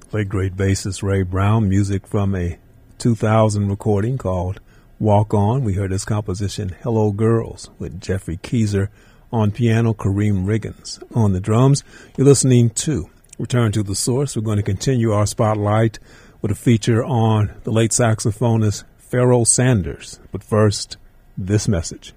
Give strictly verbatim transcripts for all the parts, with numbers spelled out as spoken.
late great bassist Ray Brown, music from a two thousand recording called Walk On. We heard his composition Hello Girls with Jeffrey Keezer on piano, Kareem Riggins on the drums. You're listening to Return to the Source. We're going to continue our spotlight with a feature on the late saxophonist Pharoah Sanders. But first, this message.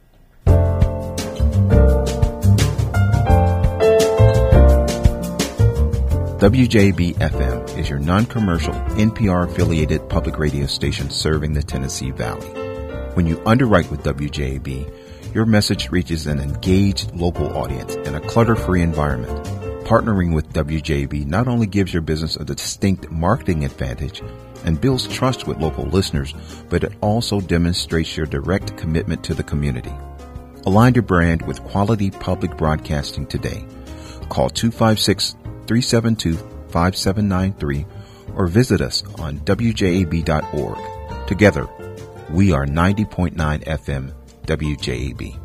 W J B F M is your non-commercial N P R-affiliated public radio station serving the Tennessee Valley. When you underwrite with W J B, your message reaches an engaged local audience in a clutter-free environment. Partnering with W J B not only gives your business a distinct marketing advantage and builds trust with local listeners, but it also demonstrates your direct commitment to the community. Align your brand with quality public broadcasting today. Call two five six, three seven two, five seven nine three or visit us on W J A B dot org. Together, we are ninety point nine F M W J A B.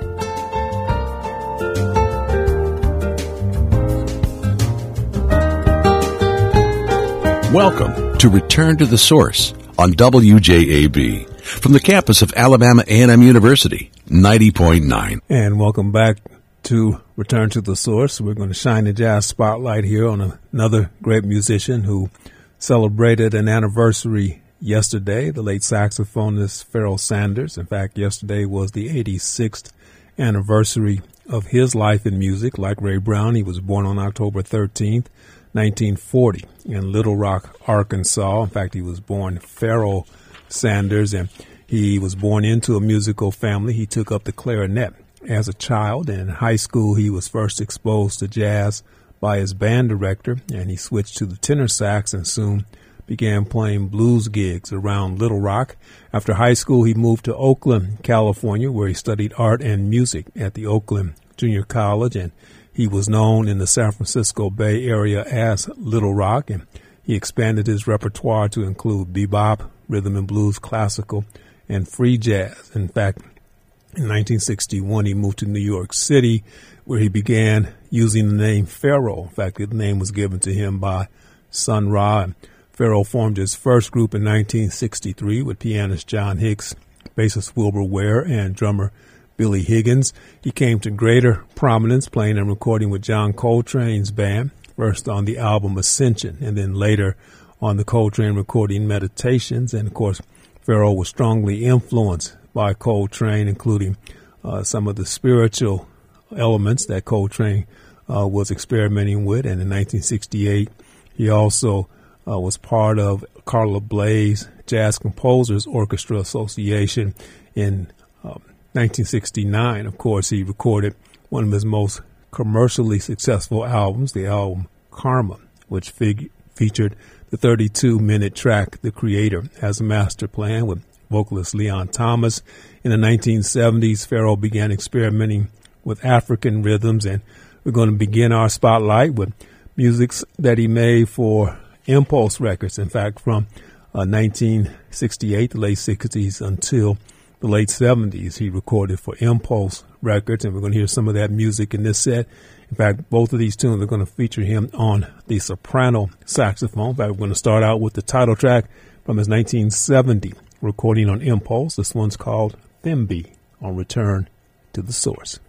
Welcome to Return to the Source on W J A B from the campus of Alabama A and M University, ninety point nine. And welcome back to Return to the Source. We're going to shine the jazz spotlight here on another great musician who celebrated an anniversary yesterday, the late saxophonist Pharoah Sanders. In fact, yesterday was the eighty-sixth anniversary of his life in music. Like Ray Brown, he was born on October thirteenth, nineteen forty in Little Rock, Arkansas. In fact, he was born Pharoah Sanders, and he was born into a musical family. He took up the clarinet as a child. In high school, he was first exposed to jazz by his band director, and he switched to the tenor sax and soon began playing blues gigs around Little Rock. After high school, he moved to Oakland, California, where he studied art and music at the Oakland Junior College, and he was known in the San Francisco Bay Area as Little Rock, and he expanded his repertoire to include bebop, rhythm and blues, classical, and free jazz. In fact, in nineteen sixty-one, he moved to New York City, where he began using the name Pharoah. In fact, the name was given to him by Sun Ra. And Pharoah formed his first group in nineteen sixty-three with pianist John Hicks, bassist Wilbur Ware, and drummer Billy Higgins. He came to greater prominence playing and recording with John Coltrane's band, first on the album Ascension, and then later on the Coltrane recording Meditations. And, of course, Pharoah was strongly influenced by Coltrane, including uh, some of the spiritual elements that Coltrane uh, was experimenting with. And in nineteen sixty-eight, he also uh, was part of Carla Bley's Jazz Composers Orchestra Association. In uh, nineteen sixty-nine, of course, he recorded one of his most commercially successful albums, the album Karma, which fig- featured the thirty-two minute track The Creator as a master plan with vocalist Leon Thomas. In the nineteen seventies, Pharoah began experimenting with African rhythms, and we're going to begin our spotlight with music that he made for Impulse Records. In fact, from uh, nineteen sixty-eight, the late sixties, until the late seventies, he recorded for Impulse Records, and we're going to hear some of that music in this set. In fact, both of these tunes are going to feature him on the soprano saxophone. In fact, we're going to start out with the title track from his nineteen seventy recording on Impulse. This one's called Thembi on Return to the Source.